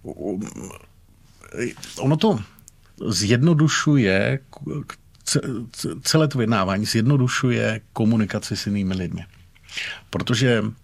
ono to zjednodušuje celé to vyjednávání, zjednodušuje komunikaci s jinými lidmi. Protože